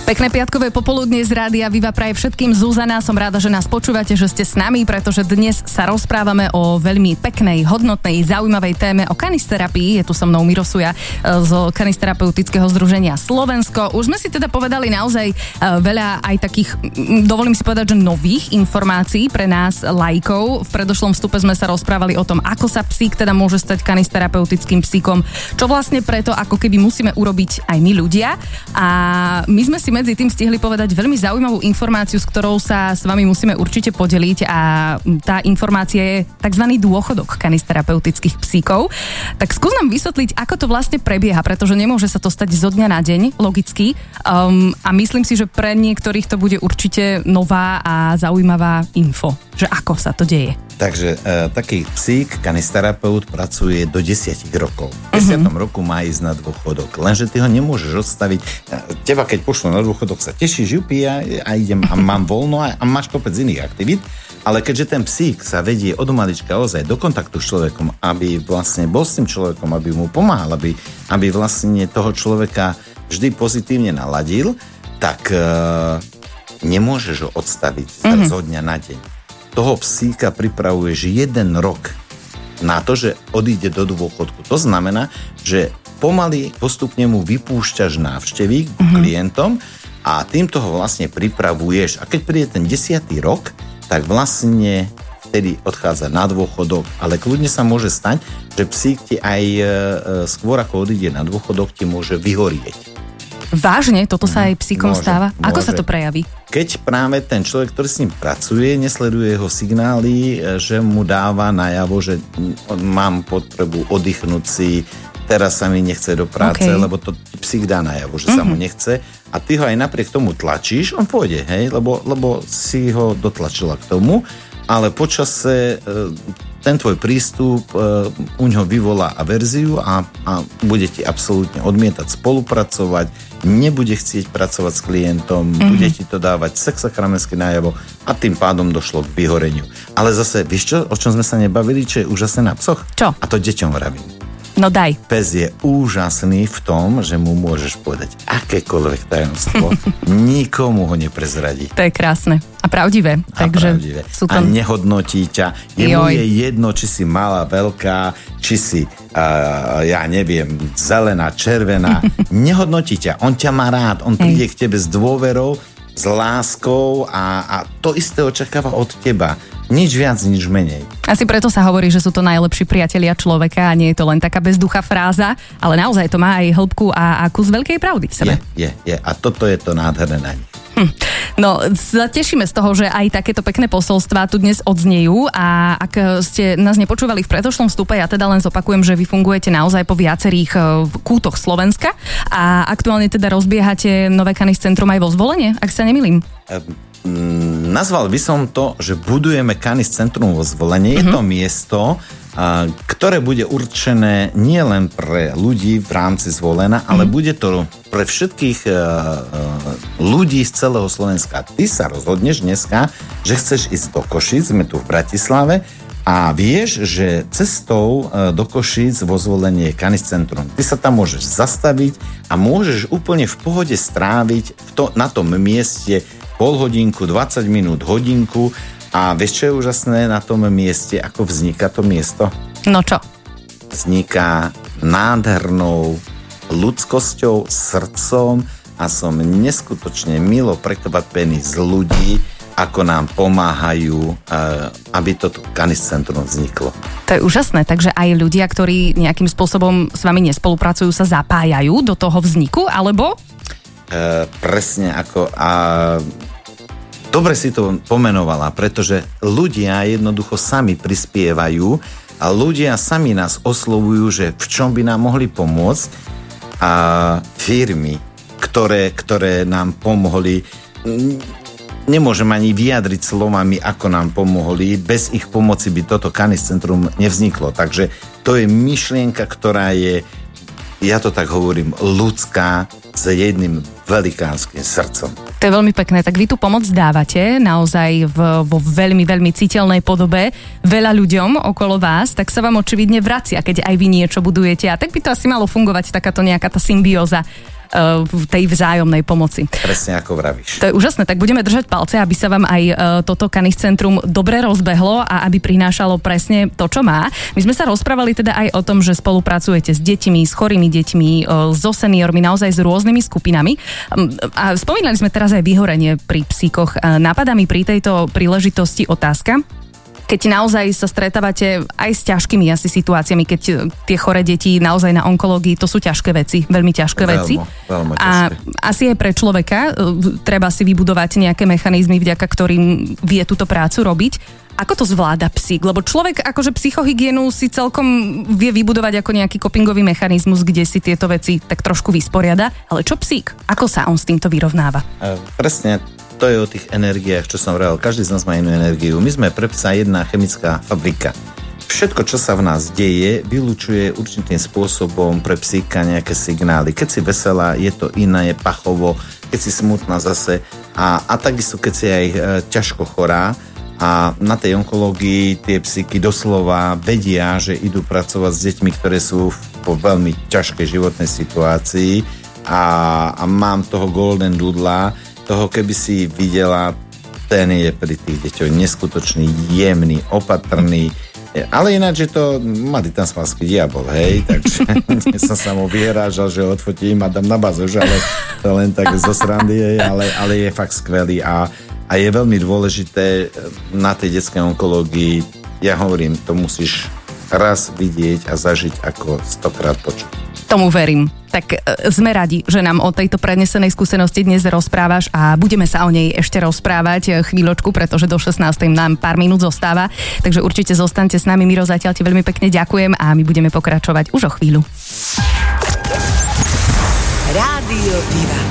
Pekné piatkové popoludnie z Rádia Viva praje všetkým. Zuzana, som ráda, že nás počúvate, že ste s nami, pretože dnes sa rozprávame o veľmi peknej, hodnotnej, zaujímavej téme o kanisterapii. Je tu so mnou Mirosuja zo Kanisterapeutického združenia Slovensko. Už sme si teda povedali naozaj veľa aj takých, dovolím si povedať, že nových informácií pre nás laikov. V predošlom vstupe sme sa rozprávali o tom, ako sa psík teda môže stať kanisterapeutickým psíkom, čo vlastne preto ako keby musíme urobiť aj my ľudia. A my sme si medzi tým stihli povedať veľmi zaujímavú informáciu, s ktorou sa s vami musíme určite podeliť, a tá informácia je tzv. Dôchodok kanisterapeutických psíkov. Tak skús nám vysvetliť, ako to vlastne prebieha, pretože nemôže sa to stať zo dňa na deň, logicky. A myslím si, že pre niektorých to bude určite nová a zaujímavá info, že ako sa to deje. Takže taký psík, kanisterapeut pracuje do 10 rokov. V 10. roku má ísť na dôchodok, lenže ty ho nemôžeš odstaviť. Teba, keď pošlo na dôchodok, sa tešíš, jupi, a idem a mám voľno a máš kopec iných aktivít, ale keďže ten psík sa vedie od malička ozaj do kontaktu s človekom, aby vlastne bol s tým človekom, aby mu pomáhal, aby vlastne toho človeka vždy pozitívne naladil, tak nemôžeš ho odstaviť zo dňa na deň. Toho psíka pripravuješ 1 rok na to, že odíde do dôchodku. To znamená, že pomaly postupne mu vypúšťaš návštevy k klientom a týmto ho vlastne pripravuješ. A keď príde ten 10. rok, tak vlastne vtedy odchádza na dôchodok. Ale kľudne sa môže stať, že psík ti aj skôr ako odíde na dôchodok, ti môže vyhorieť. Vážne? Toto sa aj psíkom stáva? Ako sa to prejaví? Keď práve ten človek, ktorý s ním pracuje, nesleduje jeho signály, že mu dáva najavo, že mám potrebu oddychnúť si, teraz sa mi nechce do práce, lebo to psík dá najavo, že sa mu nechce, a ty ho aj napriek tomu tlačíš, on pôjde, hej, lebo si ho dotlačila k tomu, ale počase ten tvoj prístup u ňoho vyvolá averziu a bude ti absolútne odmietať spolupracovať, nebude chcieť pracovať s klientom, bude ti to dávať sexakramenské najavo a tým pádom došlo k vyhoreniu. Ale zase, vieš čo, o čom sme sa nebavili, čo je úžasné na psoch? Čo? A to deťom vravím. No daj. Pes je úžasný v tom, že mu môžeš povedať akékoľvek tajomstvo, nikomu ho neprezradí. To je krásne. A pravdivé. Sú tam... A nehodnotí ťa. Jemu je jedno, či si malá, veľká, či si, ja neviem, zelená, červená. Nehodnotí ťa. On ťa má rád. On príde k tebe s dôverou, s láskou a to isté očakáva od teba. Nič viac, nič menej. Asi preto sa hovorí, že sú to najlepší priatelia človeka a nie je to len taká bezduchá fráza, ale naozaj to má aj hĺbku a kus veľkej pravdy v sebe. Je. A toto je to nádherné na nich. No, tešíme z toho, že aj takéto pekné posolstvá tu dnes odznejú, a ak ste nás nepočúvali v predošlom vstupe, ja teda len zopakujem, že vy fungujete naozaj po viacerých kútoch Slovenska a aktuálne teda rozbiehate nové Canis-centrum aj vo Zvolenie, ak sa nemýlim. Nazval by som to, že budujeme Canis-centrum vo Zvolenie. Je to miesto, ktoré bude určené nielen pre ľudí v rámci Zvolena, ale bude to pre všetkých ľudí z celého Slovenska. Ty sa rozhodneš dneska, že chceš ísť do Košíc, sme tu v Bratislave, a vieš, že cestou do Košíc vo Zvolenie je Canis-centrum. Ty sa tam môžeš zastaviť a môžeš úplne v pohode stráviť na tom mieste pol hodinku, 20 minút, hodinku. A vieš, čo je úžasné na tom mieste, ako vzniká to miesto? No čo? Vzniká nádhernou ľudskosťou, srdcom, a som neskutočne milo prekvapený z ľudí, ako nám pomáhajú, aby toto Canis-centrum vzniklo. To je úžasné, takže aj ľudia, ktorí nejakým spôsobom s vami nespolupracujú, sa zapájajú do toho vzniku, alebo... Presne ako... Dobre si to pomenovala, pretože ľudia jednoducho sami prispievajú a ľudia sami nás oslovujú, že v čom by nám mohli pomôcť, a firmy, ktoré nám pomohli, nemôžem ani vyjadriť slovami, ako nám pomohli. Bez ich pomoci by toto Canis-centrum nevzniklo. Takže to je myšlienka, ktorá je, ja to tak hovorím, ľudská, s jedným velikánskym srdcom. To je veľmi pekné. Tak vy tu pomoc dávate naozaj vo veľmi, veľmi citeľnej podobe veľa ľuďom okolo vás, tak sa vám očividne vracia, keď aj vy niečo budujete. A tak by to asi malo fungovať, takáto nejaká tá symbióza tej vzájomnej pomoci. Presne ako vravíš. To je úžasné, tak budeme držať palce, aby sa vám aj toto Canis Centrum dobre rozbehlo a aby prinášalo presne to, čo má. My sme sa rozprávali teda aj o tom, že spolupracujete s deťmi, s chorými deťmi, so seniormi, naozaj s rôznymi skupinami. A spomínali sme teraz aj vyhorenie pri psíkoch. Napadá mi pri tejto príležitosti otázka, keď naozaj sa stretávate aj s ťažkými asi situáciami, keď tie choré deti naozaj na onkológii, to sú ťažké veci, veľmi ťažké veci. Veľmi a asi aj pre človeka treba si vybudovať nejaké mechanizmy, vďaka ktorým vie túto prácu robiť. Ako to zvláda psík? Lebo človek akože psychohygienu si celkom vie vybudovať ako nejaký copingový mechanizmus, kde si tieto veci tak trošku vysporiada. Ale čo psík? Ako sa on s týmto vyrovnáva? Presne. To je o tých energiách, čo som vravel. Každý z nás má inú energiu. My sme pre psa jedna chemická fabrika. Všetko, čo sa v nás deje, vylučuje určitým spôsobom pre psíka nejaké signály. Keď si veselá, je to iné, je pachovo, keď si smutná zase a takisto, keď si aj ťažko chorá a na tej onkológii tie psíky doslova vedia, že idú pracovať s deťmi, ktoré sú po veľmi ťažkej životnej situácii a mám toho golden doodla, toho keby si videla, ten je pri tých deťoch neskutočný, jemný, opatrný, ale ináč je to malý tasmanský diabol, hej, takže som sa mu vyhrážal, že ho odfotím a dám na bazož, ale to len tak zo srandy, ale je fakt skvelý a je veľmi dôležité na tej detskej onkológii, ja hovorím, to musíš raz vidieť a zažiť ako 100-krát počuť. Tomu verím. Tak sme radi, že nám o tejto prenesenej skúsenosti dnes rozprávaš a budeme sa o nej ešte rozprávať chvíľočku, pretože do 16. nám pár minút zostáva. Takže určite zostaňte s nami. Miro, zatiaľ ti veľmi pekne ďakujem a my budeme pokračovať už o chvíľu. Rádio Diva.